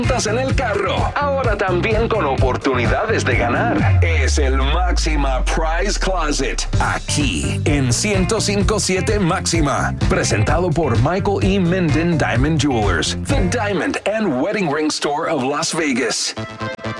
Estás en el carro, ahora también con oportunidades de ganar. Es el Máxima Prize Closet, aquí en 105.7 Máxima. Presentado por Michael E. Minden Diamond Jewelers, the Diamond and Wedding Ring Store of Las Vegas.